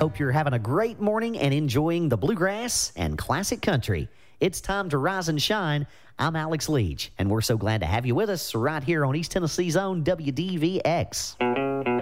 Hope you're having a great morning and enjoying the bluegrass and classic country. It's time to rise and shine. I'm Alex Leach, and we're so glad to have you with us right here on East Tennessee's own WDVX.